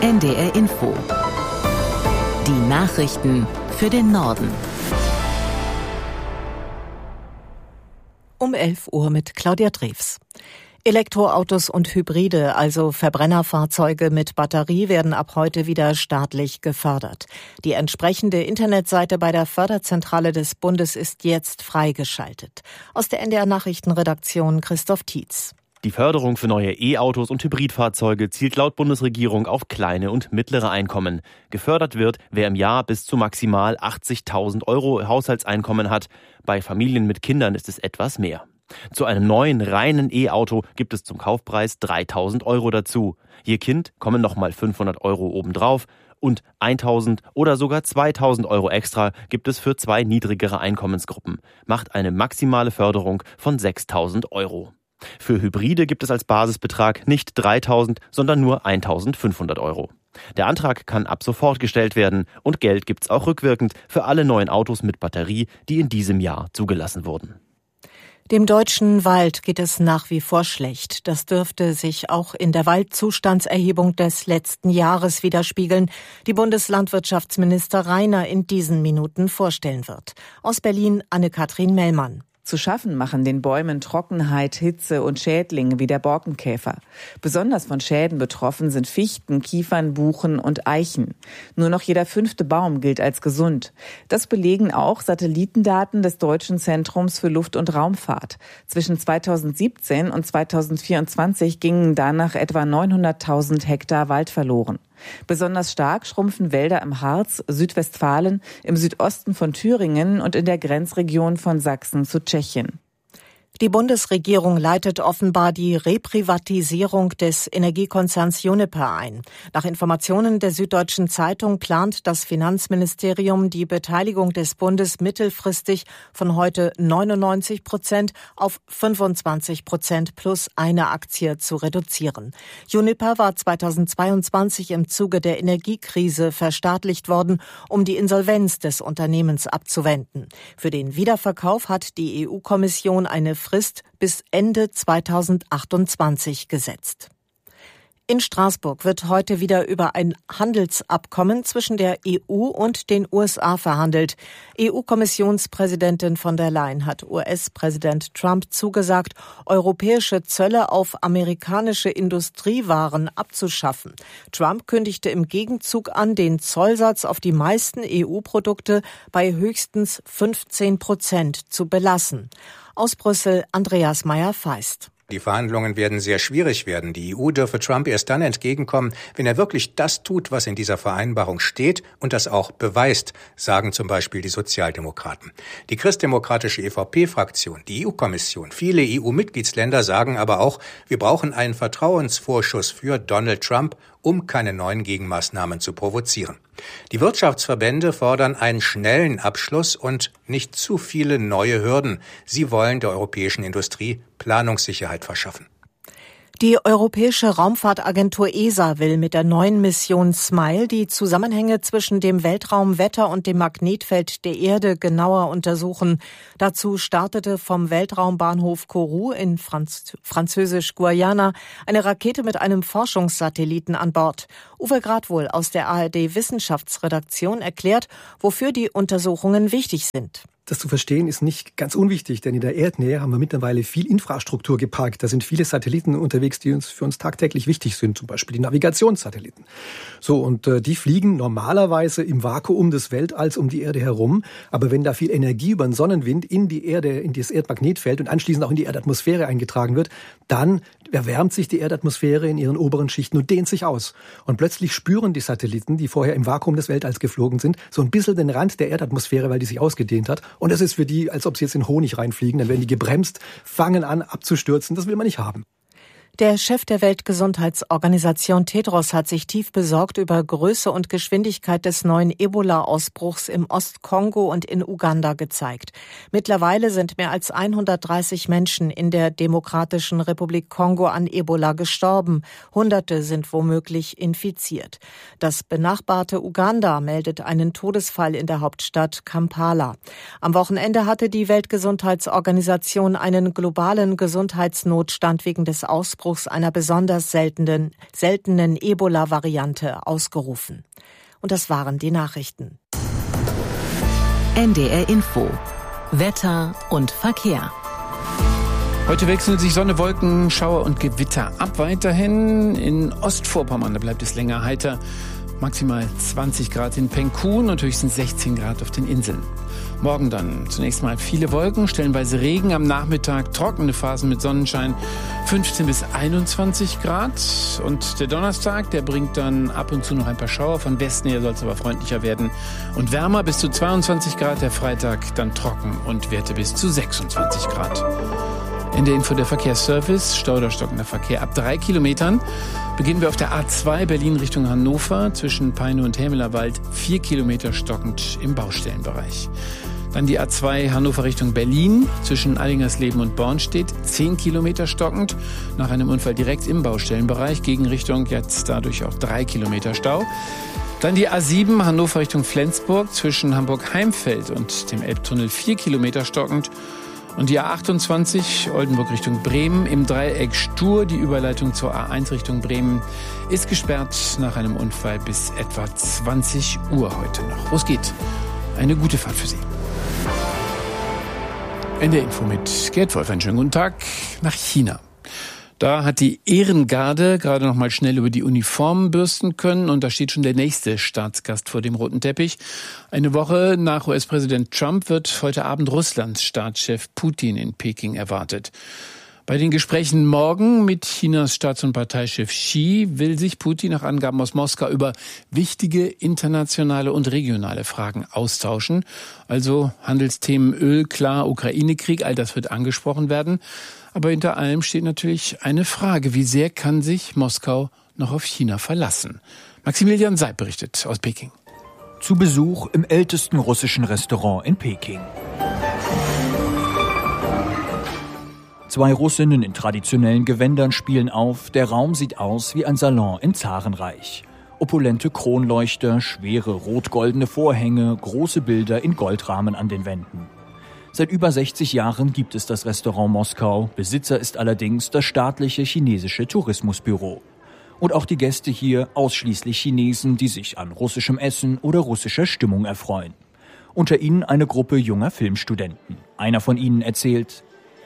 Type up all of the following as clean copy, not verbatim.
NDR Info. Die Nachrichten für den Norden. Um 11 Uhr mit Claudia Drews. Elektroautos und Hybride, also Verbrennerfahrzeuge mit Batterie, werden ab heute wieder staatlich gefördert. Die entsprechende Internetseite bei der Förderzentrale des Bundes ist jetzt freigeschaltet. Aus der NDR Nachrichtenredaktion Christoph Tietz. Die Förderung für neue E-Autos und Hybridfahrzeuge zielt laut Bundesregierung auf kleine und mittlere Einkommen. Gefördert wird, wer im Jahr bis zu maximal 80.000 € Haushaltseinkommen hat. Bei Familien mit Kindern ist es etwas mehr. Zu einem neuen, reinen E-Auto gibt es zum Kaufpreis 3.000 € dazu. Je Kind kommen nochmal 500 € obendrauf und 1.000 oder sogar 2.000 € extra gibt es für zwei niedrigere Einkommensgruppen. Macht eine maximale Förderung von 6.000 €. Für Hybride gibt es als Basisbetrag nicht 3.000, sondern nur 1.500 €. Der Antrag kann ab sofort gestellt werden und Geld gibt's auch rückwirkend für alle neuen Autos mit Batterie, die in diesem Jahr zugelassen wurden. Dem deutschen Wald geht es nach wie vor schlecht. Das dürfte sich auch in der Waldzustandserhebung des letzten Jahres widerspiegeln, die Bundeslandwirtschaftsminister Rainer in diesen Minuten vorstellen wird. Aus Berlin Anne-Kathrin Mellmann. Zu schaffen machen den Bäumen Trockenheit, Hitze und Schädlinge wie der Borkenkäfer. Besonders von Schäden betroffen sind Fichten, Kiefern, Buchen und Eichen. Nur noch jeder 5. Baum gilt als gesund. Das belegen auch Satellitendaten des Deutschen Zentrums für Luft- und Raumfahrt. Zwischen 2017 und 2024 gingen danach etwa 900.000 Hektar Wald verloren. Besonders stark schrumpfen Wälder im Harz, Südwestfalen, im Südosten von Thüringen und in der Grenzregion von Sachsen zu Tschechien. Die Bundesregierung leitet offenbar die Reprivatisierung des Energiekonzerns Uniper ein. Nach Informationen der Süddeutschen Zeitung plant das Finanzministerium die Beteiligung des Bundes mittelfristig von heute 99% auf 25% plus eine Aktie zu reduzieren. Uniper war 2022 im Zuge der Energiekrise verstaatlicht worden, um die Insolvenz des Unternehmens abzuwenden. Für den Wiederverkauf hat die EU-Kommission eine Frist bis Ende 2028 gesetzt. In Straßburg wird heute wieder über ein Handelsabkommen zwischen der EU und den USA verhandelt. EU-Kommissionspräsidentin von der Leyen hat US-Präsident Trump zugesagt, europäische Zölle auf amerikanische Industriewaren abzuschaffen. Trump kündigte im Gegenzug an, den Zollsatz auf die meisten EU-Produkte bei höchstens 15% zu belassen. Aus Brüssel Andreas Meyer-Feist. Die Verhandlungen werden sehr schwierig werden. Die EU dürfe Trump erst dann entgegenkommen, wenn er wirklich das tut, was in dieser Vereinbarung steht und das auch beweist, sagen zum Beispiel die Sozialdemokraten. Die christdemokratische EVP-Fraktion, die EU-Kommission, viele EU-Mitgliedsländer sagen aber auch, wir brauchen einen Vertrauensvorschuss für Donald Trump, um keine neuen Gegenmaßnahmen zu provozieren. Die Wirtschaftsverbände fordern einen schnellen Abschluss und nicht zu viele neue Hürden. Sie wollen der europäischen Industrie Planungssicherheit verschaffen. Die Europäische Raumfahrtagentur ESA will mit der neuen Mission SMILE die Zusammenhänge zwischen dem Weltraumwetter und dem Magnetfeld der Erde genauer untersuchen. Dazu startete vom Weltraumbahnhof Kourou in Französisch-Guayana eine Rakete mit einem Forschungssatelliten an Bord. Uwe Gradwohl aus der ARD-Wissenschaftsredaktion erklärt, wofür die Untersuchungen wichtig sind. Das zu verstehen ist nicht ganz unwichtig, denn in der Erdnähe haben wir mittlerweile viel Infrastruktur geparkt. Da sind viele Satelliten unterwegs, die für uns tagtäglich wichtig sind, zum Beispiel die Navigationssatelliten. So, und die fliegen normalerweise im Vakuum des Weltalls um die Erde herum. Aber wenn da viel Energie über den Sonnenwind in die Erde, in das Erdmagnetfeld und anschließend auch in die Erdatmosphäre eingetragen wird, dann erwärmt sich die Erdatmosphäre in ihren oberen Schichten und dehnt sich aus. Und plötzlich spüren die Satelliten, die vorher im Vakuum des Weltalls geflogen sind, so ein bisschen den Rand der Erdatmosphäre, weil die sich ausgedehnt hat. Und das ist für die, als ob sie jetzt in Honig reinfliegen. Dann werden die gebremst, fangen an abzustürzen. Das will man nicht haben. Der Chef der Weltgesundheitsorganisation Tedros hat sich tief besorgt über Größe und Geschwindigkeit des neuen Ebola-Ausbruchs im Ostkongo und in Uganda gezeigt. Mittlerweile sind mehr als 130 Menschen in der Demokratischen Republik Kongo an Ebola gestorben. Hunderte sind womöglich infiziert. Das benachbarte Uganda meldet einen Todesfall in der Hauptstadt Kampala. Am Wochenende hatte die Weltgesundheitsorganisation einen globalen Gesundheitsnotstand wegen des Ausbruchs Ausbruchs einer besonders seltenen Ebola-Variante ausgerufen. Und das waren die Nachrichten. NDR Info. Wetter und Verkehr. Heute wechseln sich Sonne, Wolken, Schauer und Gewitter ab. Weiterhin in Ostvorpommern, da bleibt es länger heiter. Maximal 20 Grad in Penkun und höchstens 16 Grad auf den Inseln. Morgen dann zunächst mal viele Wolken, stellenweise Regen, am Nachmittag trockene Phasen mit Sonnenschein, 15 bis 21 Grad. Und der Donnerstag, der bringt dann ab und zu noch ein paar Schauer. Von Westen her soll es aber freundlicher werden und wärmer, bis zu 22 Grad. Der Freitag dann trocken und Werte bis zu 26 Grad. In der Info der Verkehrsservice, Stau oder stockender Verkehr ab 3 Kilometern. Beginnen wir auf der A2 Berlin Richtung Hannover, zwischen Peine und Hämelerwald, 4 Kilometer stockend im Baustellenbereich. Dann die A2 Hannover Richtung Berlin, zwischen Allingersleben und Bornstedt, 10 Kilometer stockend. Nach einem Unfall direkt im Baustellenbereich, Gegenrichtung jetzt dadurch auch 3 Kilometer Stau. Dann die A7 Hannover Richtung Flensburg, zwischen Hamburg-Heimfeld und dem Elbtunnel, 4 Kilometer stockend. Und die A28 Oldenburg Richtung Bremen im Dreieck Stur. Die Überleitung zur A1 Richtung Bremen ist gesperrt nach einem Unfall bis etwa 20 Uhr heute noch. Los geht. Eine gute Fahrt für Sie. In der Info mit Gerd Wolf. Einen schönen guten Tag nach China. Da hat die Ehrengarde gerade noch mal schnell über die Uniformen bürsten können und da steht schon der nächste Staatsgast vor dem roten Teppich. Eine Woche nach US-Präsident Trump wird heute Abend Russlands Staatschef Putin in Peking erwartet. Bei den Gesprächen morgen mit Chinas Staats- und Parteichef Xi will sich Putin nach Angaben aus Moskau über wichtige internationale und regionale Fragen austauschen. Also Handelsthemen Öl, klar, Ukraine-Krieg, all das wird angesprochen werden. Aber hinter allem steht natürlich eine Frage: Wie sehr kann sich Moskau noch auf China verlassen? Maximilian Seib berichtet aus Peking. Zu Besuch im ältesten russischen Restaurant in Peking. 2 Russinnen in traditionellen Gewändern spielen auf. Der Raum sieht aus wie ein Salon im Zarenreich. Opulente Kronleuchter, schwere rot-goldene Vorhänge, große Bilder in Goldrahmen an den Wänden. Seit über 60 Jahren gibt es das Restaurant Moskau. Besitzer ist allerdings das staatliche chinesische Tourismusbüro. Und auch die Gäste hier ausschließlich Chinesen, die sich an russischem Essen oder russischer Stimmung erfreuen. Unter ihnen eine Gruppe junger Filmstudenten. Einer von ihnen erzählt: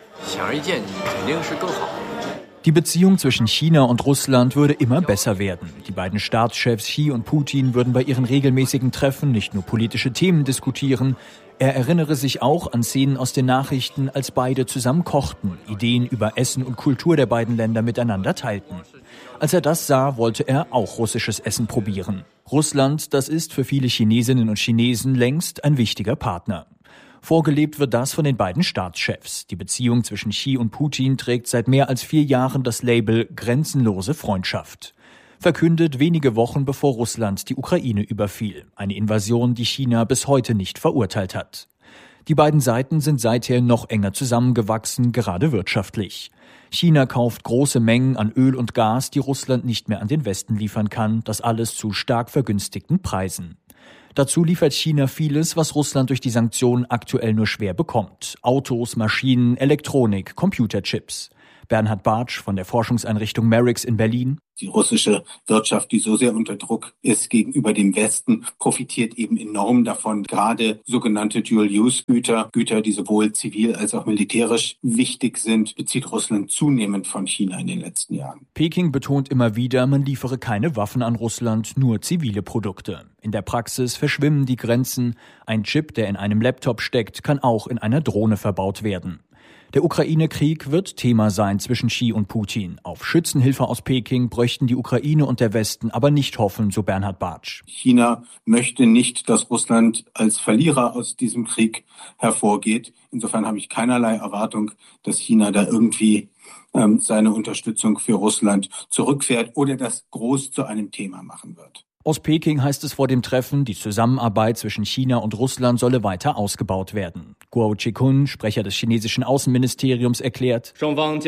Die Beziehung zwischen China und Russland würde immer besser werden. Die beiden Staatschefs Xi und Putin würden bei ihren regelmäßigen Treffen nicht nur politische Themen diskutieren. Er erinnere sich auch an Szenen aus den Nachrichten, als beide zusammen kochten, Ideen über Essen und Kultur der beiden Länder miteinander teilten. Als er das sah, wollte er auch russisches Essen probieren. Russland, das ist für viele Chinesinnen und Chinesen längst ein wichtiger Partner. Vorgelebt wird das von den beiden Staatschefs. Die Beziehung zwischen Xi und Putin trägt seit mehr als 4 Jahren das Label grenzenlose Freundschaft. Verkündet wenige Wochen bevor Russland die Ukraine überfiel. Eine Invasion, die China bis heute nicht verurteilt hat. Die beiden Seiten sind seither noch enger zusammengewachsen, gerade wirtschaftlich. China kauft große Mengen an Öl und Gas, die Russland nicht mehr an den Westen liefern kann. Das alles zu stark vergünstigten Preisen. Dazu liefert China vieles, was Russland durch die Sanktionen aktuell nur schwer bekommt. Autos, Maschinen, Elektronik, Computerchips. Bernhard Bartsch von der Forschungseinrichtung Merix in Berlin. Die russische Wirtschaft, die so sehr unter Druck ist gegenüber dem Westen, profitiert eben enorm davon. Gerade sogenannte Dual-Use-Güter, Güter, die sowohl zivil als auch militärisch wichtig sind, bezieht Russland zunehmend von China in den letzten Jahren. Peking betont immer wieder, man liefere keine Waffen an Russland, nur zivile Produkte. In der Praxis verschwimmen die Grenzen. Ein Chip, der in einem Laptop steckt, kann auch in einer Drohne verbaut werden. Der Ukraine-Krieg wird Thema sein zwischen Xi und Putin. Auf Schützenhilfe aus Peking bräuchten die Ukraine und der Westen aber nicht hoffen, so Bernhard Bartsch. China möchte nicht, dass Russland als Verlierer aus diesem Krieg hervorgeht. Insofern habe ich keinerlei Erwartung, dass China da irgendwie seine Unterstützung für Russland zurückfährt oder das groß zu einem Thema machen wird. Aus Peking heißt es vor dem Treffen, die Zusammenarbeit zwischen China und Russland solle weiter ausgebaut werden. Guo Zhikun, Sprecher des chinesischen Außenministeriums, erklärt: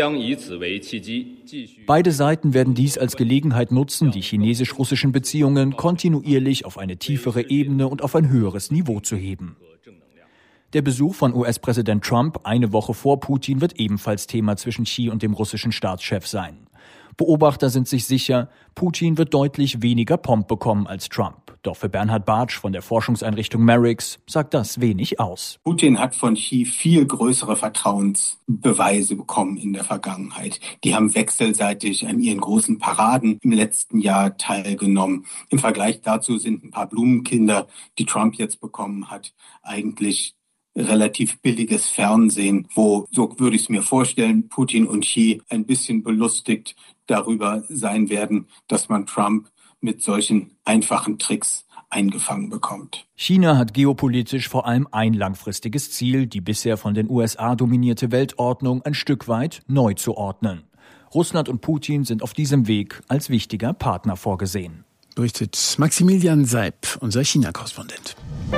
Beide Seiten werden dies als Gelegenheit nutzen, die chinesisch-russischen Beziehungen kontinuierlich auf eine tiefere Ebene und auf ein höheres Niveau zu heben. Der Besuch von US-Präsident Trump eine Woche vor Putin wird ebenfalls Thema zwischen Xi und dem russischen Staatschef sein. Beobachter sind sich sicher, Putin wird deutlich weniger Pomp bekommen als Trump. Doch für Bernhard Bartsch von der Forschungseinrichtung Merix sagt das wenig aus. Putin hat von Xi viel größere Vertrauensbeweise bekommen in der Vergangenheit. Die haben wechselseitig an ihren großen Paraden im letzten Jahr teilgenommen. Im Vergleich dazu sind ein paar Blumenkinder, die Trump jetzt bekommen hat, eigentlich relativ billiges Fernsehen, wo, so würde ich es mir vorstellen, Putin und Xi ein bisschen belustigt darüber sein werden, dass man Trump mit solchen einfachen Tricks eingefangen bekommt. China hat geopolitisch vor allem ein langfristiges Ziel, die bisher von den USA dominierte Weltordnung ein Stück weit neu zu ordnen. Russland und Putin sind auf diesem Weg als wichtiger Partner vorgesehen. Berichtet Maximilian Seib, unser China-Korrespondent.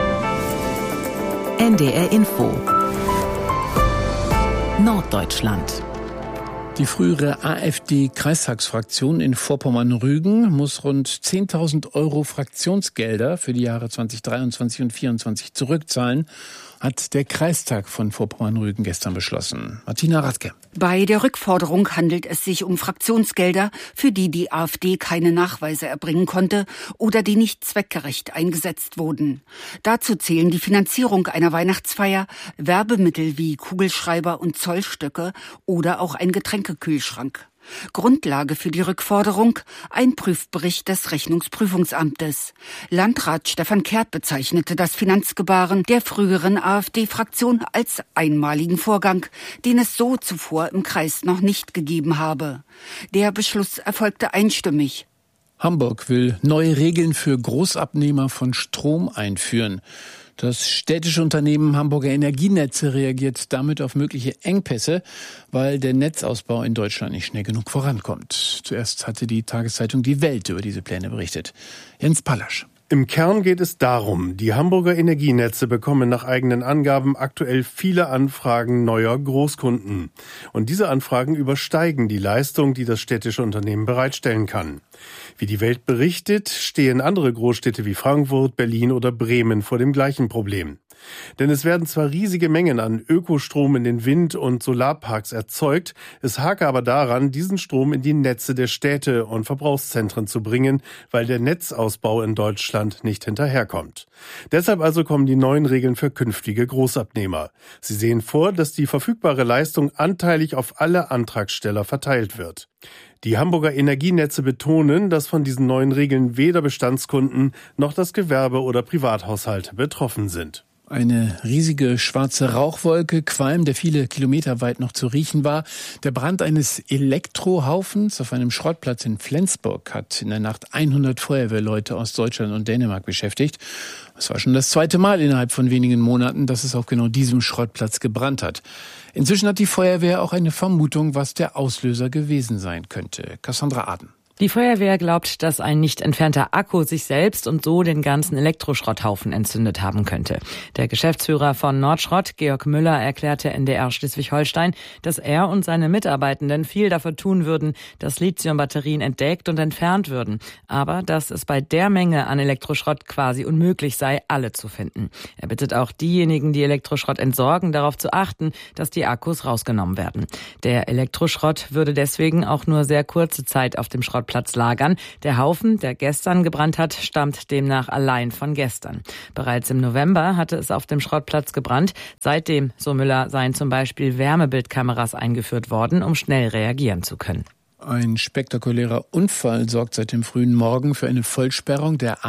NDR Info Norddeutschland. Die frühere AfD-Kreistagsfraktion in Vorpommern-Rügen muss rund 10.000 Euro Fraktionsgelder für die Jahre 2023 und 2024 zurückzahlen, hat der Kreistag von Vorpommern-Rügen gestern beschlossen. Martina Radke. Bei der Rückforderung handelt es sich um Fraktionsgelder, für die die AfD keine Nachweise erbringen konnte oder die nicht zweckgerecht eingesetzt wurden. Dazu zählen die Finanzierung einer Weihnachtsfeier, Werbemittel wie Kugelschreiber und Zollstöcke oder auch ein Getränkekühlschrank. Grundlage für die Rückforderung ein Prüfbericht des Rechnungsprüfungsamtes. Landrat Stefan Kehrt bezeichnete das Finanzgebaren der früheren AfD-Fraktion als einmaligen Vorgang, den es so zuvor im Kreis noch nicht gegeben habe. Der Beschluss erfolgte einstimmig. Hamburg will neue Regeln für Großabnehmer von Strom einführen. Das städtische Unternehmen Hamburger Energienetze reagiert damit auf mögliche Engpässe, weil der Netzausbau in Deutschland nicht schnell genug vorankommt. Zuerst hatte die Tageszeitung Die Welt über diese Pläne berichtet. Jens Pallasch. Im Kern geht es darum, die Hamburger Energienetze bekommen nach eigenen Angaben aktuell viele Anfragen neuer Großkunden. Und diese Anfragen übersteigen die Leistung, die das städtische Unternehmen bereitstellen kann. Wie die Welt berichtet, stehen andere Großstädte wie Frankfurt, Berlin oder Bremen vor dem gleichen Problem. Denn es werden zwar riesige Mengen an Ökostrom in den Wind- und Solarparks erzeugt, es hake aber daran, diesen Strom in die Netze der Städte und Verbrauchszentren zu bringen, weil der Netzausbau in Deutschland nicht hinterherkommt. Deshalb also kommen die neuen Regeln für künftige Großabnehmer. Sie sehen vor, dass die verfügbare Leistung anteilig auf alle Antragsteller verteilt wird. Die Hamburger Energienetze betonen, dass von diesen neuen Regeln weder Bestandskunden noch das Gewerbe oder Privathaushalte betroffen sind. Eine riesige schwarze Rauchwolke, Qualm, der viele Kilometer weit noch zu riechen war. Der Brand eines Elektrohaufens auf einem Schrottplatz in Flensburg hat in der Nacht 100 Feuerwehrleute aus Deutschland und Dänemark beschäftigt. Es war schon das zweite Mal innerhalb von wenigen Monaten, dass es auf genau diesem Schrottplatz gebrannt hat. Inzwischen hat die Feuerwehr auch eine Vermutung, was der Auslöser gewesen sein könnte. Cassandra Aden. Die Feuerwehr glaubt, dass ein nicht entfernter Akku sich selbst und so den ganzen Elektroschrotthaufen entzündet haben könnte. Der Geschäftsführer von Nordschrott, Georg Müller, erklärte NDR Schleswig-Holstein, dass er und seine Mitarbeitenden viel dafür tun würden, dass Lithiumbatterien entdeckt und entfernt würden. Aber dass es bei der Menge an Elektroschrott quasi unmöglich sei, alle zu finden. Er bittet auch diejenigen, die Elektroschrott entsorgen, darauf zu achten, dass die Akkus rausgenommen werden. Der Elektroschrott würde deswegen auch nur sehr kurze Zeit auf dem Schrottplatz lagern. Der Haufen, der gestern gebrannt hat, stammt demnach allein von gestern. Bereits im November hatte es auf dem Schrottplatz gebrannt. Seitdem, so Müller, seien zum Beispiel Wärmebildkameras eingeführt worden, um schnell reagieren zu können. Ein spektakulärer Unfall sorgt seit dem frühen Morgen für eine Vollsperrung der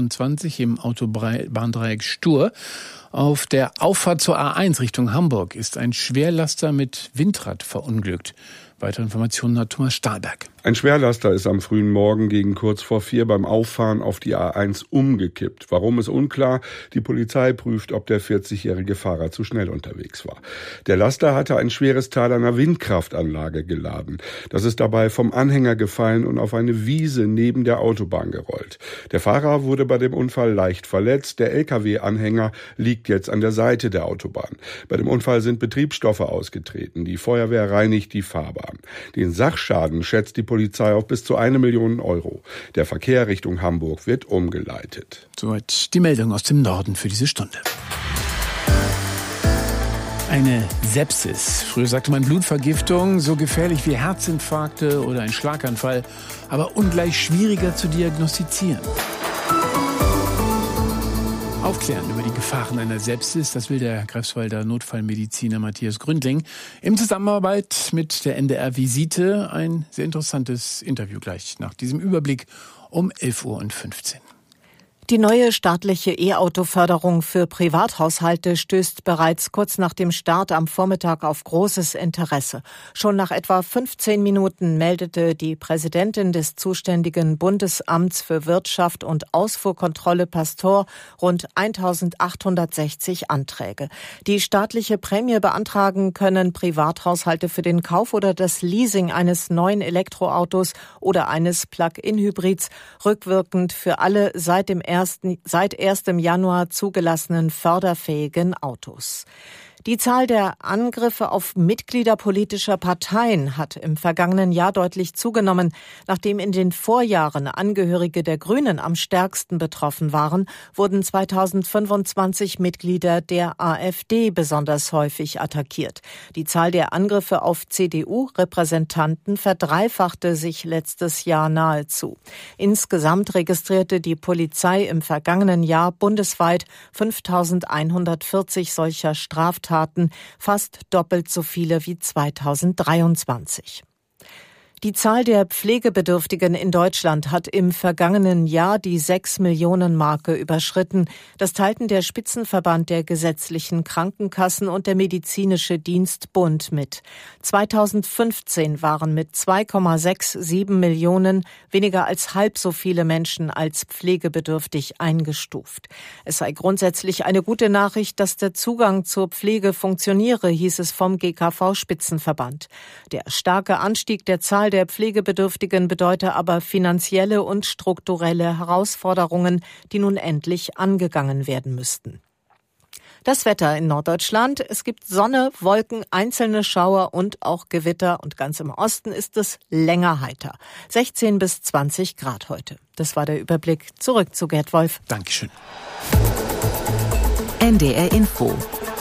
A28 im Autobahndreieck Stur. Auf der Auffahrt zur A1 Richtung Hamburg ist ein Schwerlaster mit Windrad verunglückt. Weitere Informationen hat Thomas Stahlberg. Ein Schwerlaster ist am frühen Morgen gegen kurz vor 4 beim Auffahren auf die A1 umgekippt. Warum, ist unklar. Die Polizei prüft, ob der 40-jährige Fahrer zu schnell unterwegs war. Der Laster hatte ein schweres Teil einer Windkraftanlage geladen. Das ist dabei vom Anhänger gefallen und auf eine Wiese neben der Autobahn gerollt. Der Fahrer wurde bei dem Unfall leicht verletzt. Der LKW-Anhänger liegt jetzt an der Seite der Autobahn. Bei dem Unfall sind Betriebsstoffe ausgetreten. Die Feuerwehr reinigt die Fahrbahn. Den Sachschaden schätzt die Polizei auf bis zu 1 Million Euro. Der Verkehr Richtung Hamburg wird umgeleitet. Soweit die Meldung aus dem Norden für diese Stunde. Eine Sepsis. Früher sagte man Blutvergiftung, so gefährlich wie Herzinfarkte oder ein Schlaganfall, aber ungleich schwieriger zu diagnostizieren. Aufklären über die Gefahren einer Sepsis, das will der Greifswalder Notfallmediziner Matthias Gründling in Zusammenarbeit mit der NDR Visite. Ein sehr interessantes Interview gleich nach diesem Überblick um 11:15 Uhr. Die neue staatliche E-Auto-Förderung für Privathaushalte stößt bereits kurz nach dem Start am Vormittag auf großes Interesse. Schon nach etwa 15 Minuten meldete die Präsidentin des zuständigen Bundesamts für Wirtschaft und Ausfuhrkontrolle Pastor rund 1860 Anträge. Die staatliche Prämie beantragen können Privathaushalte für den Kauf oder das Leasing eines neuen Elektroautos oder eines Plug-in-Hybrids, rückwirkend für alle seit 1. Januar zugelassenen förderfähigen Autos. Die Zahl der Angriffe auf Mitglieder politischer Parteien hat im vergangenen Jahr deutlich zugenommen. Nachdem in den Vorjahren Angehörige der Grünen am stärksten betroffen waren, wurden 2025 Mitglieder der AfD besonders häufig attackiert. Die Zahl der Angriffe auf CDU-Repräsentanten verdreifachte sich letztes Jahr nahezu. Insgesamt registrierte die Polizei im vergangenen Jahr bundesweit 5.140 solcher Straftaten, fast doppelt so viele wie 2023. Die Zahl der Pflegebedürftigen in Deutschland hat im vergangenen Jahr die 6-Millionen-Marke überschritten. Das teilten der Spitzenverband der gesetzlichen Krankenkassen und der Medizinische Dienstbund mit. 2015 waren mit 2,67 Millionen weniger als halb so viele Menschen als pflegebedürftig eingestuft. Es sei grundsätzlich eine gute Nachricht, dass der Zugang zur Pflege funktioniere, hieß es vom GKV-Spitzenverband. Der starke Anstieg der Zahl der Pflegebedürftigen bedeute aber finanzielle und strukturelle Herausforderungen, die nun endlich angegangen werden müssten. Das Wetter in Norddeutschland: Es gibt Sonne, Wolken, einzelne Schauer und auch Gewitter, und ganz im Osten ist es länger heiter. 16 bis 20 Grad heute. Das war der Überblick. Zurück zu Gerd Wolf. Dankeschön. NDR Info.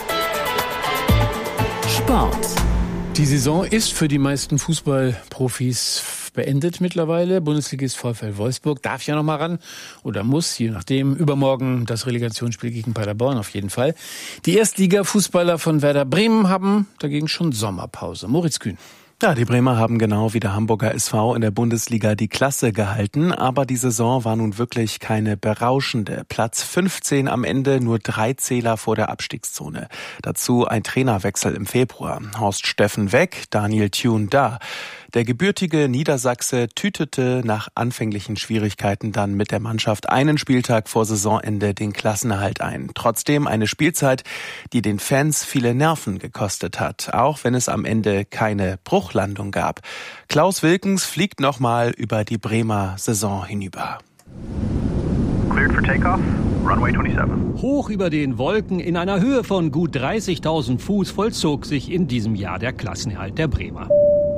Sport. Die Saison ist für die meisten Fußballprofis beendet mittlerweile. Bundesligist VfL Wolfsburg darf ja noch mal ran oder muss, je nachdem. Übermorgen das Relegationsspiel gegen Paderborn auf jeden Fall. Die Erstliga-Fußballer von Werder Bremen haben dagegen schon Sommerpause. Moritz Kühn. Ja, die Bremer haben genau wie der Hamburger SV in der Bundesliga die Klasse gehalten, aber die Saison war nun wirklich keine berauschende. Platz 15 am Ende, nur 3 Zähler vor der Abstiegszone. Dazu ein Trainerwechsel im Februar. Horst Steffen weg, Daniel Thune da. Der gebürtige Niedersachse tütete nach anfänglichen Schwierigkeiten dann mit der Mannschaft einen Spieltag vor Saisonende den Klassenerhalt ein. Trotzdem eine Spielzeit, die den Fans viele Nerven gekostet hat, auch wenn es am Ende keine Bruchlandung gab. Klaus Wilkens fliegt nochmal über die Bremer Saison hinüber. Cleared for takeoff, runway 27. Hoch über den Wolken in einer Höhe von gut 30.000 Fuß vollzog sich in diesem Jahr der Klassenerhalt der Bremer.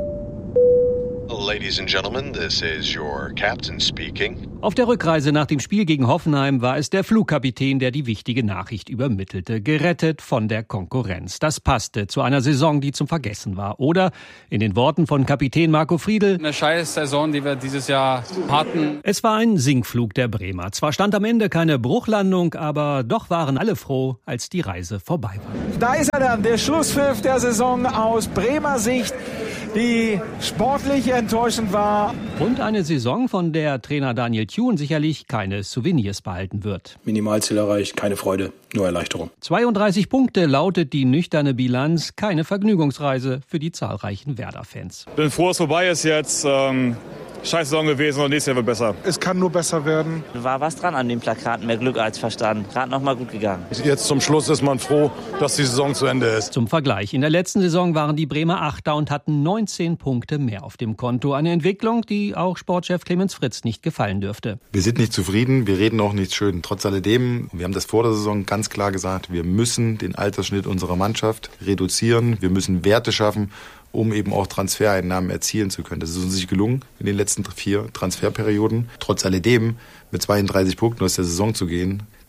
Ladies and gentlemen, this is your captain speaking. Auf der Rückreise nach dem Spiel gegen Hoffenheim war es der Flugkapitän, der die wichtige Nachricht übermittelte. Gerettet von der Konkurrenz. Das passte zu einer Saison, die zum Vergessen war. Oder in den Worten von Kapitän Marco Friedl: Eine scheiß Saison, die wir dieses Jahr hatten. Es war ein Sinkflug der Bremer. Zwar stand am Ende keine Bruchlandung, aber doch waren alle froh, als die Reise vorbei war. Da ist er dann, der Schlusspfiff der Saison aus Bremer Sicht, die sportlich enttäuschend war. Und eine Saison, von der Trainer Daniel Thune sicherlich keine Souvenirs behalten wird. Minimalziel erreicht, keine Freude, nur Erleichterung. 32 Punkte lautet die nüchterne Bilanz, keine Vergnügungsreise für die zahlreichen Werder-Fans. Bin froh, es vorbei ist jetzt. Scheiß Saison gewesen und nächstes Jahr wird besser. Es kann nur besser werden. War was dran an den Plakaten, mehr Glück als Verstand. Gerade noch mal gut gegangen. Jetzt zum Schluss ist man froh, dass die Saison zu Ende ist. Zum Vergleich, in der letzten Saison waren die Bremer Achter und hatten 19 Punkte mehr auf dem Konto. Eine Entwicklung, die auch Sportchef Clemens Fritz nicht gefallen dürfte. Wir sind nicht zufrieden, wir reden auch nicht schön. Trotz alledem, wir haben das vor der Saison ganz klar gesagt, wir müssen den Altersschnitt unserer Mannschaft reduzieren. Wir müssen Werte schaffen, um eben auch Transfereinnahmen erzielen zu können. Das ist uns nicht gelungen in den letzten 4 Transferperioden. Trotz alledem mit 32 Punkten aus der Saison zu gehen,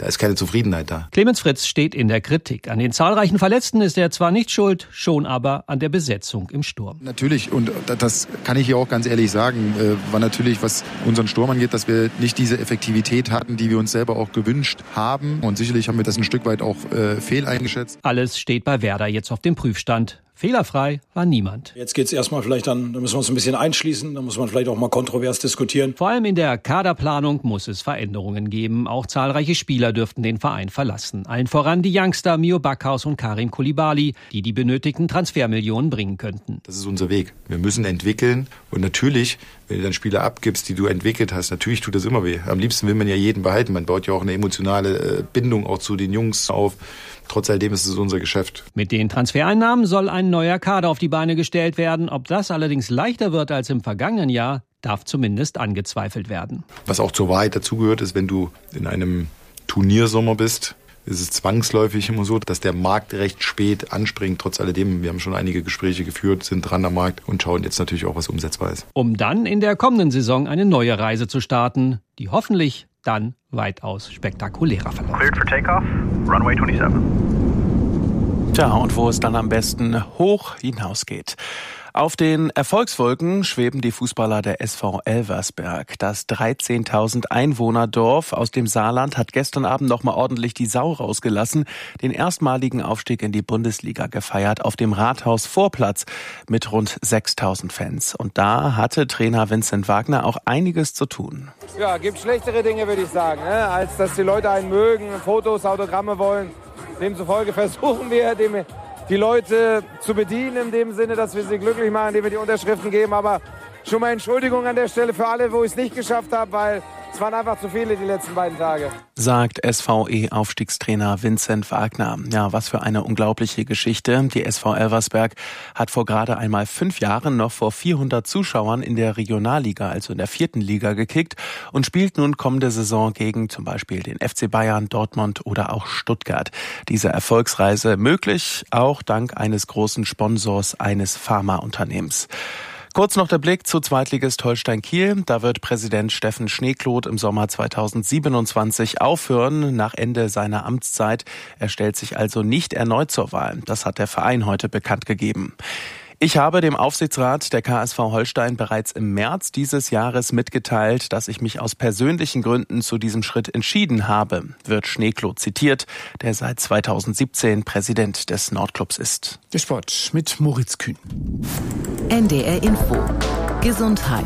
Da ist keine Zufriedenheit da. Clemens Fritz steht in der Kritik. An den zahlreichen Verletzten ist er zwar nicht schuld, schon aber an der Besetzung im Sturm. Natürlich, und das kann ich hier auch ganz ehrlich sagen, war natürlich, was unseren Sturm angeht, dass wir nicht diese Effektivität hatten, die wir uns selber auch gewünscht haben. Und sicherlich haben wir das ein Stück weit auch fehleingeschätzt. Alles steht bei Werder jetzt auf dem Prüfstand. Fehlerfrei war niemand. Jetzt geht es erstmal vielleicht da müssen wir uns ein bisschen einschließen, da muss man vielleicht auch mal kontrovers diskutieren. Vor allem in der Kaderplanung muss es Veränderungen geben. Auch zahlreiche Spieler dürften den Verein verlassen. Allen voran die Youngster Mio Backhaus und Karim Koulibaly, die die benötigten Transfermillionen bringen könnten. Das ist unser Weg. Wir müssen entwickeln und natürlich, wenn du dann Spieler abgibst, die du entwickelt hast, natürlich tut das immer weh. Am liebsten will man ja jeden behalten. Man baut ja auch eine emotionale Bindung auch zu den Jungs auf. Trotz alledem ist es unser Geschäft. Mit den Transfereinnahmen soll ein neuer Kader auf die Beine gestellt werden. Ob das allerdings leichter wird als im vergangenen Jahr, darf zumindest angezweifelt werden. Was auch zur Wahrheit dazugehört, ist, wenn du in einem Turniersommer bist, ist es zwangsläufig immer so, dass der Markt recht spät anspringt. Trotz alledem, wir haben schon einige Gespräche geführt, sind dran am Markt und schauen jetzt natürlich auch, was umsetzbar ist. Um dann in der kommenden Saison eine neue Reise zu starten, die hoffentlich dann weitaus spektakulärer verläuft. Cleared for takeoff, runway 27. Tja, und wo es dann am besten hoch hinausgeht. Auf den Erfolgswolken schweben die Fußballer der SV Elversberg. Das 13.000 Einwohnerdorf aus dem Saarland hat gestern Abend noch mal ordentlich die Sau rausgelassen, den erstmaligen Aufstieg in die Bundesliga gefeiert auf dem Rathausvorplatz mit rund 6.000 Fans. Und da hatte Trainer Vincent Wagner auch einiges zu tun. Ja, gibt schlechtere Dinge, würde ich sagen, als dass die Leute einen mögen, Fotos, Autogramme wollen. Demzufolge versuchen wir, die Leute zu bedienen, in dem Sinne, dass wir sie glücklich machen, indem wir die Unterschriften geben. Aber schon mal Entschuldigung an der Stelle für alle, wo ich es nicht geschafft habe, weil es waren einfach zu viele die letzten beiden Tage. Sagt SVE-Aufstiegstrainer Vincent Wagner. Ja, was für eine unglaubliche Geschichte. Die SV Elversberg hat vor gerade einmal 5 Jahren noch vor 400 Zuschauern in der Regionalliga, also in der 4. Liga, gekickt und spielt nun kommende Saison gegen zum Beispiel den FC Bayern, Dortmund oder auch Stuttgart. Diese Erfolgsreise möglich, auch dank eines großen Sponsors eines Pharmaunternehmens. Kurz noch der Blick zu Zweitligist Holstein Kiel. Da wird Präsident Steffen Schneekloth im Sommer 2027 aufhören, nach Ende seiner Amtszeit. Er stellt sich also nicht erneut zur Wahl. Das hat der Verein heute bekannt gegeben. Ich habe dem Aufsichtsrat der KSV Holstein bereits im März dieses Jahres mitgeteilt, dass ich mich aus persönlichen Gründen zu diesem Schritt entschieden habe, wird Schneekloth zitiert, der seit 2017 Präsident des Nordclubs ist. Der Sport mit Moritz Kühn. NDR Info. Gesundheit.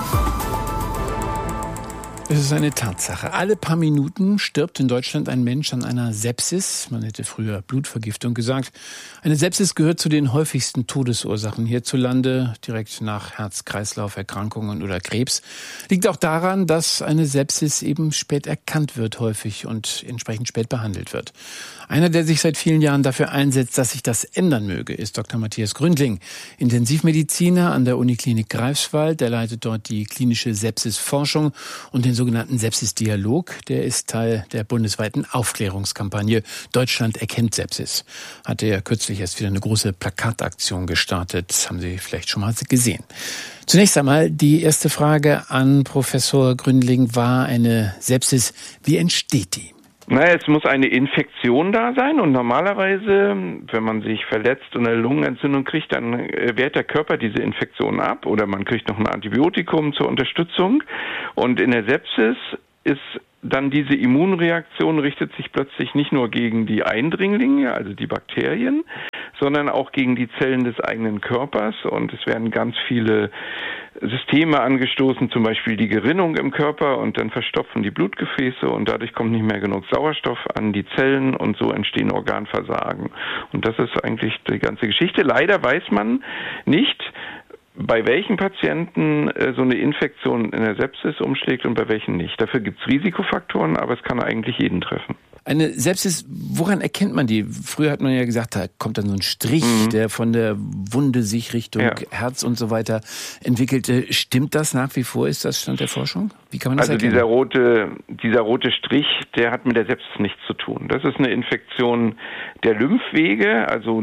Es ist eine Tatsache. Alle paar Minuten stirbt in Deutschland ein Mensch an einer Sepsis. Man hätte früher Blutvergiftung gesagt. Eine Sepsis gehört zu den häufigsten Todesursachen hierzulande, direkt nach Herz-Kreislauf-Erkrankungen oder Krebs. Liegt auch daran, dass eine Sepsis eben spät erkannt wird häufig und entsprechend spät behandelt wird. Einer, der sich seit vielen Jahren dafür einsetzt, dass sich das ändern möge, ist Dr. Matthias Gründling, Intensivmediziner an der Uniklinik Greifswald. Der leitet dort die klinische Sepsisforschung und den sogenannten Sepsis-Dialog. Der ist Teil der bundesweiten Aufklärungskampagne Deutschland erkennt Sepsis. Hatte ja kürzlich erst wieder eine große Plakataktion gestartet. Das haben Sie vielleicht schon mal gesehen. Zunächst einmal die erste Frage an Professor Gründling. War eine Sepsis, wie entsteht die? Naja, es muss eine Infektion da sein und normalerweise, wenn man sich verletzt und eine Lungenentzündung kriegt, dann wehrt der Körper diese Infektion ab oder man kriegt noch ein Antibiotikum zur Unterstützung. Und in der Sepsis ist dann diese Immunreaktion richtet sich plötzlich nicht nur gegen die Eindringlinge, also die Bakterien, sondern auch gegen die Zellen des eigenen Körpers und es werden ganz viele Systeme angestoßen, zum Beispiel die Gerinnung im Körper und dann verstopfen die Blutgefäße und dadurch kommt nicht mehr genug Sauerstoff an die Zellen und so entstehen Organversagen. Und das ist eigentlich die ganze Geschichte. Leider weiß man nicht, bei welchen Patienten so eine Infektion in der Sepsis umschlägt und bei welchen nicht. Dafür gibt es Risikofaktoren, aber es kann eigentlich jeden treffen. Eine Sepsis, woran erkennt man die? Früher hat man ja gesagt, da kommt dann so ein Strich, der von der Wunde sich Richtung Herz und so weiter entwickelte. Stimmt das nach wie vor? Ist das Stand der Forschung? Wie kann man das erkennen? Dieser rote Strich, der hat mit der Sepsis nichts zu tun. Das ist eine Infektion der Lymphwege, also da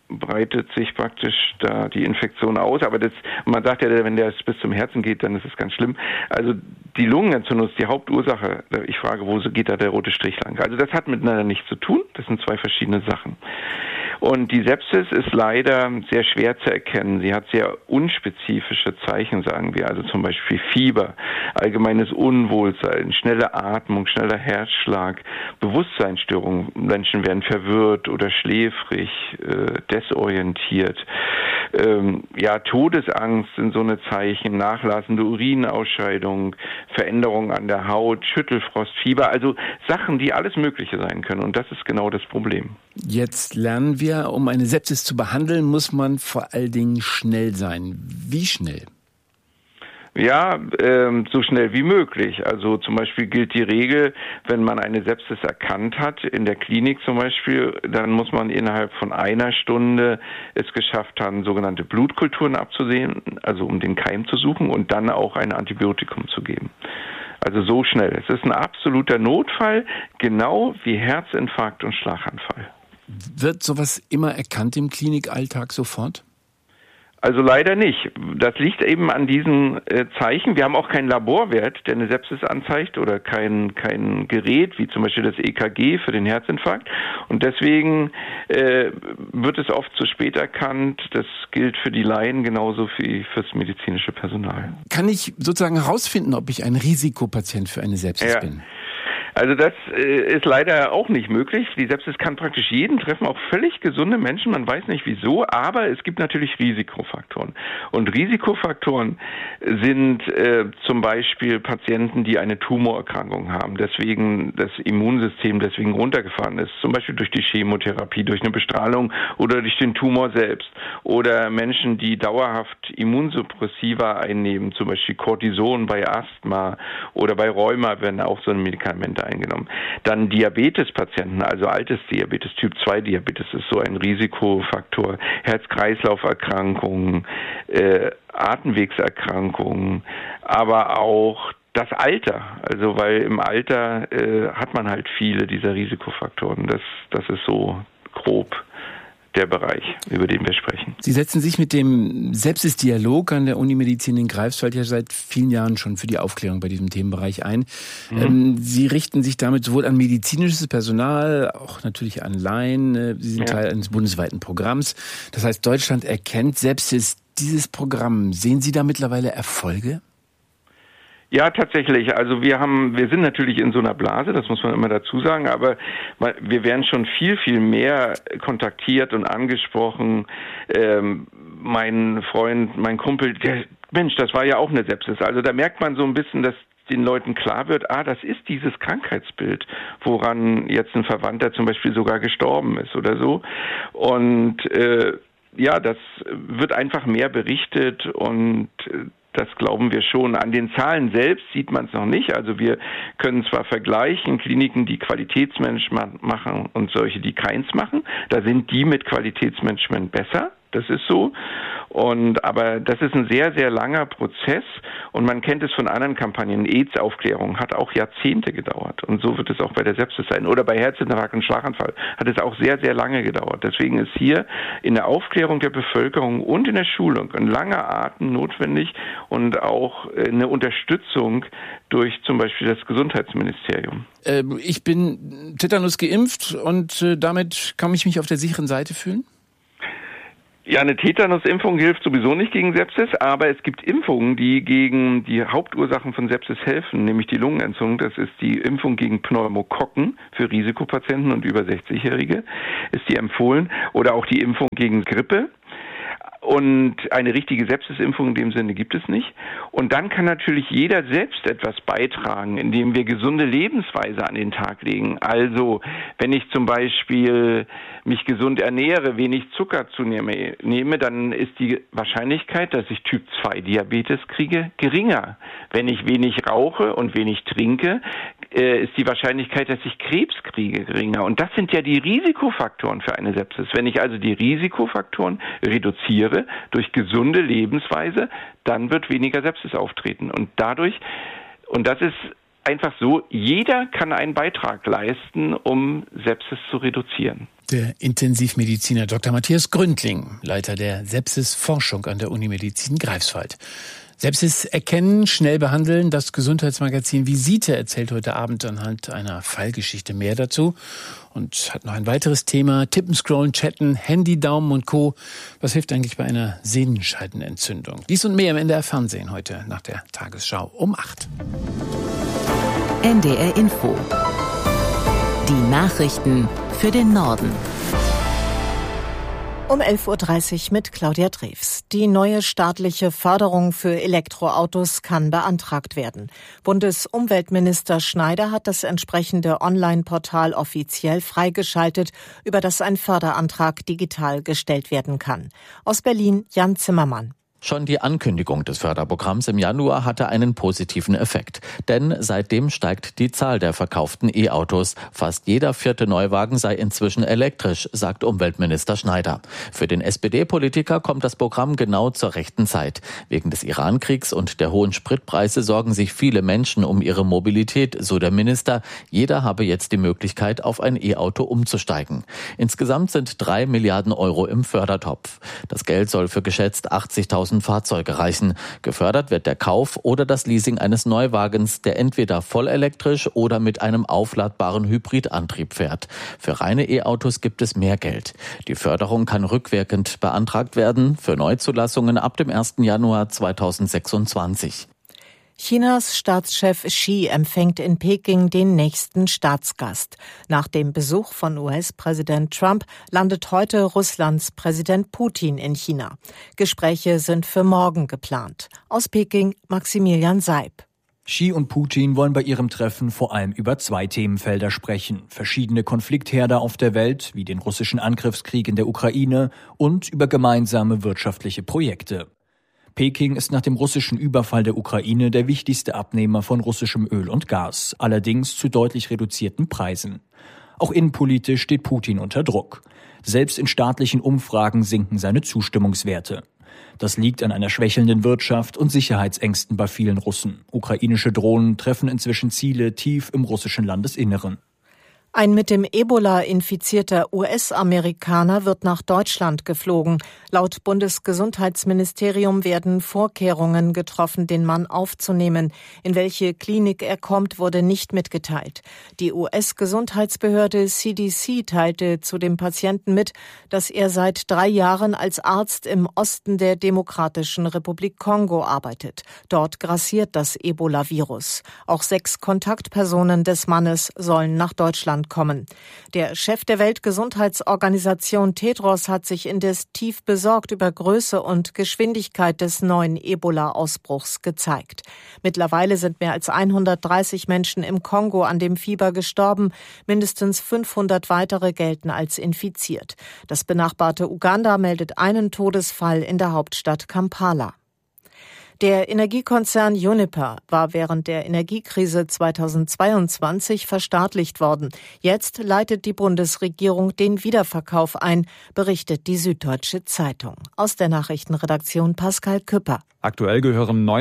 breitet sich praktisch da die Infektion aus. Aber man sagt ja, wenn der bis zum Herzen geht, dann ist es ganz schlimm. Also die Lungenentzündung ist die Hauptursache. Ich frage, wo geht da der rote Strich lang? Also das hat miteinander nichts zu tun. Das sind zwei verschiedene Sachen. Und die Sepsis ist leider sehr schwer zu erkennen. Sie hat sehr unspezifische Zeichen, sagen wir. Also zum Beispiel Fieber, allgemeines Unwohlsein, schnelle Atmung, schneller Herzschlag, Bewusstseinsstörungen. Menschen werden verwirrt oder schläfrig, desorientiert. Todesangst sind so eine Zeichen, nachlassende Urinausscheidung, Veränderungen an der Haut, Schüttelfrost, Fieber. Also Sachen, die alles Mögliche sein können. Und das ist genau das Problem. Jetzt lernen wir, um eine Sepsis zu behandeln, muss man vor allen Dingen schnell sein. Wie schnell? Ja, so schnell wie möglich. Also zum Beispiel gilt die Regel, wenn man eine Sepsis erkannt hat, in der Klinik zum Beispiel, dann muss man innerhalb von 1 Stunde es geschafft haben, sogenannte Blutkulturen abzusehen, also um den Keim zu suchen und dann auch ein Antibiotikum zu geben. Also so schnell. Es ist ein absoluter Notfall, genau wie Herzinfarkt und Schlaganfall. Wird sowas immer erkannt im Klinikalltag sofort? Also leider nicht. Das liegt eben an diesen Zeichen. Wir haben auch keinen Laborwert, der eine Sepsis anzeigt oder kein Gerät, wie zum Beispiel das EKG für den Herzinfarkt. Und deswegen wird es oft zu spät erkannt. Das gilt für die Laien genauso wie fürs medizinische Personal. Kann ich sozusagen herausfinden, ob ich ein Risikopatient für eine Sepsis bin? Also das ist leider auch nicht möglich. Die Sepsis kann praktisch jeden treffen, auch völlig gesunde Menschen. Man weiß nicht wieso, aber es gibt natürlich Risikofaktoren. Und Risikofaktoren sind zum Beispiel Patienten, die eine Tumorerkrankung haben, deswegen das Immunsystem deswegen runtergefahren ist. Zum Beispiel durch die Chemotherapie, durch eine Bestrahlung oder durch den Tumor selbst. Oder Menschen, die dauerhaft Immunsuppressiva einnehmen, zum Beispiel Cortison bei Asthma oder bei Rheuma werden auch so Medikamente eingenommen. Dann Diabetespatienten, also altes Diabetes, Typ 2 Diabetes ist so ein Risikofaktor. Herz-Kreislauf-Erkrankungen, Atemwegserkrankungen, aber auch das Alter. Also weil im Alter hat man halt viele dieser Risikofaktoren. Das ist so grob der Bereich, über den wir sprechen. Sie setzen sich mit dem Sepsis-Dialog an der Unimedizin in Greifswald ja seit vielen Jahren schon für die Aufklärung bei diesem Themenbereich ein. Sie richten sich damit sowohl an medizinisches Personal, auch natürlich an Laien. Sie sind Teil eines bundesweiten Programms. Das heißt, Deutschland erkennt Sepsis. Dieses Programm, sehen Sie da mittlerweile Erfolge? Ja, tatsächlich. Also wir sind natürlich in so einer Blase, das muss man immer dazu sagen, aber wir werden schon viel, viel mehr kontaktiert und angesprochen. Mein Freund, mein Kumpel, Mensch, das war ja auch eine Sepsis. Also da merkt man so ein bisschen, dass den Leuten klar wird, das ist dieses Krankheitsbild, woran jetzt ein Verwandter zum Beispiel sogar gestorben ist oder so. Und das wird einfach mehr berichtet und das glauben wir schon. An den Zahlen selbst sieht man es noch nicht. Also wir können zwar vergleichen, Kliniken, die Qualitätsmanagement machen und solche, die keins machen. Da sind die mit Qualitätsmanagement besser. Das ist so. Aber das ist ein sehr, sehr langer Prozess und man kennt es von anderen Kampagnen. AIDS-Aufklärung hat auch Jahrzehnte gedauert und so wird es auch bei der Sepsis sein. Oder bei Herzinfarkt und Schlaganfall hat es auch sehr, sehr lange gedauert. Deswegen ist hier in der Aufklärung der Bevölkerung und in der Schulung ein langer Atem notwendig und auch eine Unterstützung durch zum Beispiel das Gesundheitsministerium. Ich bin Tetanus geimpft und damit kann ich mich auf der sicheren Seite fühlen? Ja, eine Tetanusimpfung hilft sowieso nicht gegen Sepsis, aber es gibt Impfungen, die gegen die Hauptursachen von Sepsis helfen, nämlich die Lungenentzündung. Das ist die Impfung gegen Pneumokokken für Risikopatienten und über 60-Jährige, ist die empfohlen. Oder auch die Impfung gegen Grippe. Und eine richtige Sepsisimpfung in dem Sinne gibt es nicht. Und dann kann natürlich jeder selbst etwas beitragen, indem wir gesunde Lebensweise an den Tag legen. Also, wenn ich zum Beispiel mich gesund ernähre, wenig Zucker nehme, dann ist die Wahrscheinlichkeit, dass ich Typ 2 Diabetes kriege, geringer. Wenn ich wenig rauche und wenig trinke, ist die Wahrscheinlichkeit, dass ich Krebs kriege, geringer. Und das sind ja die Risikofaktoren für eine Sepsis. Wenn ich also die Risikofaktoren reduziere durch gesunde Lebensweise, dann wird weniger Sepsis auftreten. Und das ist einfach so, jeder kann einen Beitrag leisten, um Sepsis zu reduzieren. Der Intensivmediziner Dr. Matthias Gründling, Leiter der Sepsis-Forschung an der Unimedizin Greifswald. Sepsis erkennen, schnell behandeln. Das Gesundheitsmagazin Visite erzählt heute Abend anhand einer Fallgeschichte mehr dazu und hat noch ein weiteres Thema. Tippen, Scrollen, Chatten, Handy, Daumen und Co. Was hilft eigentlich bei einer Sehnenscheidenentzündung? Dies und mehr im NDR Fernsehen heute nach der Tagesschau um 8. NDR Info. Die Nachrichten für den Norden. Um 11.30 Uhr mit Claudia Drews. Die neue staatliche Förderung für Elektroautos kann beantragt werden. Bundesumweltminister Schneider hat das entsprechende Online-Portal offiziell freigeschaltet, über das ein Förderantrag digital gestellt werden kann. Aus Berlin Jan Zimmermann. Schon die Ankündigung des Förderprogramms im Januar hatte einen positiven Effekt. Denn seitdem steigt die Zahl der verkauften E-Autos. Fast jeder 4. Neuwagen sei inzwischen elektrisch, sagt Umweltminister Schneider. Für den SPD-Politiker kommt das Programm genau zur rechten Zeit. Wegen des Iran-Kriegs und der hohen Spritpreise sorgen sich viele Menschen um ihre Mobilität, so der Minister. Jeder habe jetzt die Möglichkeit, auf ein E-Auto umzusteigen. Insgesamt sind 3 Milliarden Euro im Fördertopf. Das Geld soll für geschätzt 80.000 Fahrzeuge reichen. Gefördert wird der Kauf oder das Leasing eines Neuwagens, der entweder vollelektrisch oder mit einem aufladbaren Hybridantrieb fährt. Für reine E-Autos gibt es mehr Geld. Die Förderung kann rückwirkend beantragt werden, für Neuzulassungen ab dem 1. Januar 2026. Chinas Staatschef Xi empfängt in Peking den nächsten Staatsgast. Nach dem Besuch von US-Präsident Trump landet heute Russlands Präsident Putin in China. Gespräche sind für morgen geplant. Aus Peking Maximilian Seib. Xi und Putin wollen bei ihrem Treffen vor allem über 2 Themenfelder sprechen. Verschiedene Konfliktherde auf der Welt, wie den russischen Angriffskrieg in der Ukraine, und über gemeinsame wirtschaftliche Projekte. Peking ist nach dem russischen Überfall der Ukraine der wichtigste Abnehmer von russischem Öl und Gas, allerdings zu deutlich reduzierten Preisen. Auch innenpolitisch steht Putin unter Druck. Selbst in staatlichen Umfragen sinken seine Zustimmungswerte. Das liegt an einer schwächelnden Wirtschaft und Sicherheitsängsten bei vielen Russen. Ukrainische Drohnen treffen inzwischen Ziele tief im russischen Landesinneren. Ein mit dem Ebola infizierter US-Amerikaner wird nach Deutschland geflogen. Laut Bundesgesundheitsministerium werden Vorkehrungen getroffen, den Mann aufzunehmen. In welche Klinik er kommt, wurde nicht mitgeteilt. Die US-Gesundheitsbehörde CDC teilte zu dem Patienten mit, dass er seit 3 Jahren als Arzt im Osten der Demokratischen Republik Kongo arbeitet. Dort grassiert das Ebola-Virus. Auch 6 Kontaktpersonen des Mannes sollen nach Deutschland kommen. Der Chef der Weltgesundheitsorganisation Tedros hat sich indes tief besorgt über Größe und Geschwindigkeit des neuen Ebola-Ausbruchs gezeigt. Mittlerweile sind mehr als 130 Menschen im Kongo an dem Fieber gestorben. Mindestens 500 weitere gelten als infiziert. Das benachbarte Uganda meldet einen Todesfall in der Hauptstadt Kampala. Der Energiekonzern Uniper war während der Energiekrise 2022 verstaatlicht worden. Jetzt leitet die Bundesregierung den Wiederverkauf ein, berichtet die Süddeutsche Zeitung. Aus der Nachrichtenredaktion Pascal Küpper. Aktuell gehören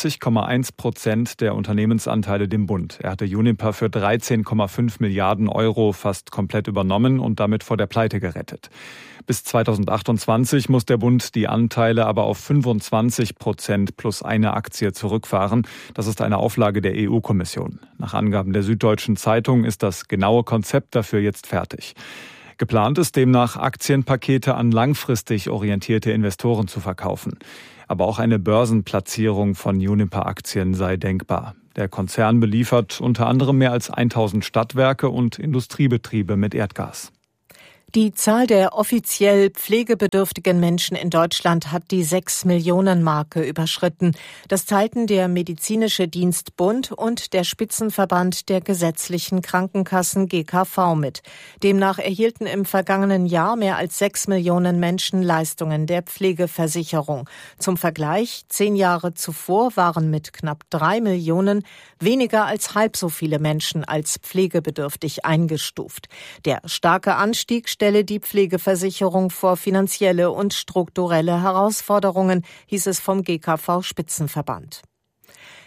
99,1% der Unternehmensanteile dem Bund. Er hatte Uniper für 13,5 Milliarden Euro fast komplett übernommen und damit vor der Pleite gerettet. Bis 2028 muss der Bund die Anteile aber auf 25% plus eine Aktie zurückfahren. Das ist eine Auflage der EU-Kommission. Nach Angaben der Süddeutschen Zeitung ist das genaue Konzept dafür jetzt fertig. Geplant ist demnach, Aktienpakete an langfristig orientierte Investoren zu verkaufen. Aber auch eine Börsenplatzierung von Uniper-Aktien sei denkbar. Der Konzern beliefert unter anderem mehr als 1000 Stadtwerke und Industriebetriebe mit Erdgas. Die Zahl der offiziell pflegebedürftigen Menschen in Deutschland hat die 6-Millionen-Marke überschritten. Das teilten der Medizinische Dienstbund und der Spitzenverband der gesetzlichen Krankenkassen GKV mit. Demnach erhielten im vergangenen Jahr mehr als 6 Millionen Menschen Leistungen der Pflegeversicherung. Zum Vergleich, 10 Jahre zuvor waren mit knapp 3 Millionen weniger als halb so viele Menschen als pflegebedürftig eingestuft. Der starke Anstieg stelle die Pflegeversicherung vor finanzielle und strukturelle Herausforderungen, hieß es vom GKV-Spitzenverband.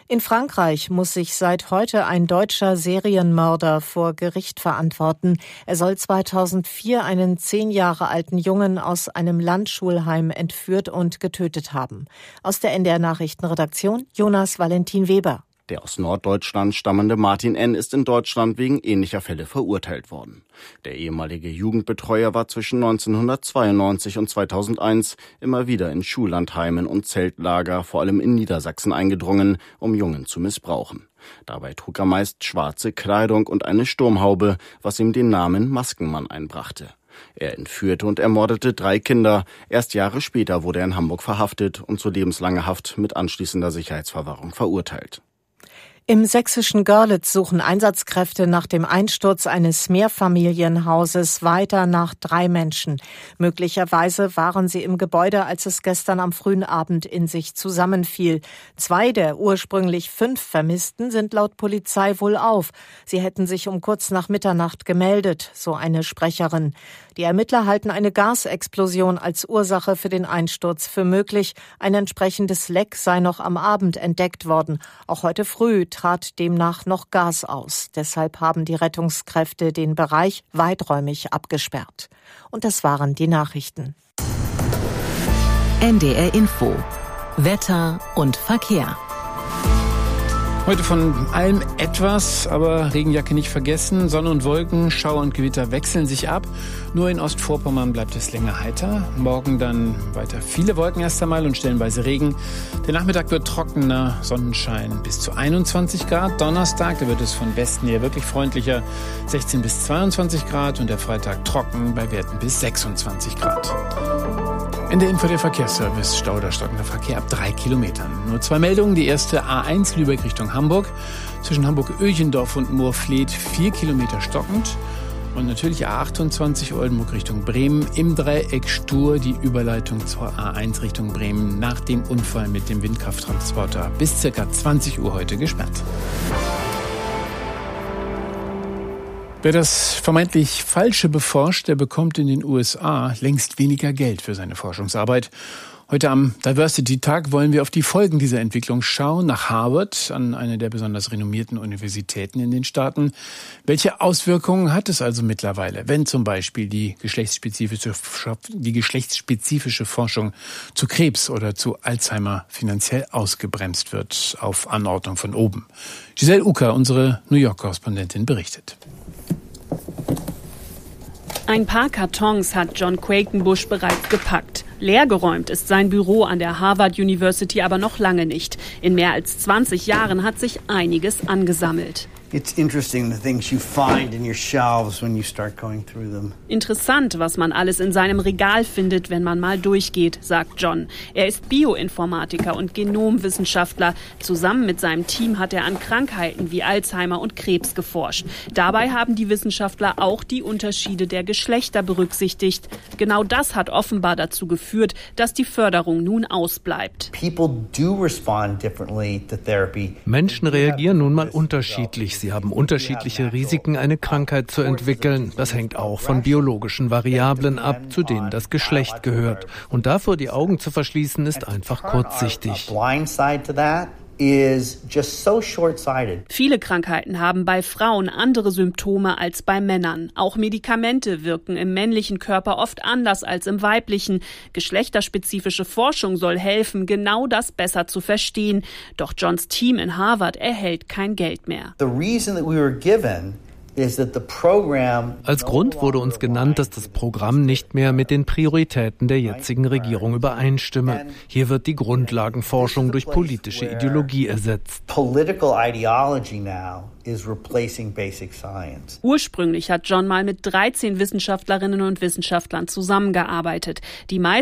In Frankreich muss sich seit heute ein deutscher Serienmörder vor Gericht verantworten. Er soll 2004 einen 10 Jahre alten Jungen aus einem Landschulheim entführt und getötet haben. Aus der NDR Nachrichtenredaktion Jonas Valentin Weber. Der aus Norddeutschland stammende Martin N. ist in Deutschland wegen ähnlicher Fälle verurteilt worden. Der ehemalige Jugendbetreuer war zwischen 1992 und 2001 immer wieder in Schullandheimen und Zeltlager, vor allem in Niedersachsen, eingedrungen, um Jungen zu missbrauchen. Dabei trug er meist schwarze Kleidung und eine Sturmhaube, was ihm den Namen Maskenmann einbrachte. Er entführte und ermordete 3 Kinder. Erst Jahre später wurde er in Hamburg verhaftet und zu lebenslanger Haft mit anschließender Sicherheitsverwahrung verurteilt. Im sächsischen Görlitz suchen Einsatzkräfte nach dem Einsturz eines Mehrfamilienhauses weiter nach 3 Menschen. Möglicherweise waren sie im Gebäude, als es gestern am frühen Abend in sich zusammenfiel. 2 der ursprünglich 5 Vermissten sind laut Polizei wohlauf. Sie hätten sich um kurz nach Mitternacht gemeldet, so eine Sprecherin. Die Ermittler halten eine Gasexplosion als Ursache für den Einsturz für möglich. Ein entsprechendes Leck sei noch am Abend entdeckt worden. Auch heute früh trat demnach noch Gas aus. Deshalb haben die Rettungskräfte den Bereich weiträumig abgesperrt. Und das waren die Nachrichten. NDR Info. Wetter und Verkehr. Heute von allem etwas, aber Regenjacke nicht vergessen. Sonne und Wolken, Schauer und Gewitter wechseln sich ab. Nur in Ostvorpommern bleibt es länger heiter. Morgen dann weiter viele Wolken erst einmal und stellenweise Regen. Der Nachmittag wird trockener, Sonnenschein bis zu 21 Grad. Donnerstag, da wird es von Westen her wirklich freundlicher, 16 bis 22 Grad. Und der Freitag trocken bei Werten bis 26 Grad. In der Info der Verkehrsservice, Stau oder stockender Verkehr ab 3 Kilometern. Nur 2 Meldungen. Die erste A1 Lübeck Richtung Hamburg. Zwischen Hamburg-Öchendorf und Moorfleet 4 Kilometer stockend. Und natürlich A28 Oldenburg Richtung Bremen. Im Dreieck stur die Überleitung zur A1 Richtung Bremen nach dem Unfall mit dem Windkrafttransporter bis ca. 20 Uhr heute gesperrt. Wer das vermeintlich Falsche beforscht, der bekommt in den USA längst weniger Geld für seine Forschungsarbeit. Heute am Diversity-Tag wollen wir auf die Folgen dieser Entwicklung schauen, nach Harvard, an eine der besonders renommierten Universitäten in den Staaten. Welche Auswirkungen hat es also mittlerweile, wenn zum Beispiel die geschlechtsspezifische Forschung zu Krebs oder zu Alzheimer finanziell ausgebremst wird, auf Anordnung von oben? Giselle Ucker, unsere New York-Korrespondentin, berichtet. Ein paar Kartons hat John Quakenbush bereits gepackt. Leergeräumt ist sein Büro an der Harvard University aber noch lange nicht. In mehr als 20 Jahren hat sich einiges angesammelt. Interessant, was man alles in seinem Regal findet, wenn man mal durchgeht, sagt John. Er ist Bioinformatiker und Genomwissenschaftler. Zusammen mit seinem Team hat er an Krankheiten wie Alzheimer und Krebs geforscht. Dabei haben die Wissenschaftler auch die Unterschiede der Geschlechter berücksichtigt. Genau das hat offenbar dazu geführt, dass die Förderung nun ausbleibt. Menschen reagieren nun mal unterschiedlich. Sie haben unterschiedliche Risiken, eine Krankheit zu entwickeln. Das hängt auch von biologischen Variablen ab, zu denen das Geschlecht gehört. Und davor die Augen zu verschließen, ist einfach kurzsichtig. Viele Krankheiten haben bei Frauen andere Symptome als bei Männern. Auch Medikamente wirken im männlichen Körper oft anders als im weiblichen. Geschlechterspezifische Forschung soll helfen, genau das besser zu verstehen. Doch Johns Team in Harvard erhält kein Geld mehr. Als Grund wurde uns genannt, dass das Programm nicht mehr mit den Prioritäten der jetzigen Regierung übereinstimme. Hier wird die Grundlagenforschung durch politische Ideologie ersetzt. Ursprünglich hat John mal mit 13 Wissenschaftlerinnen und Wissenschaftlern zusammengearbeitet. Die meisten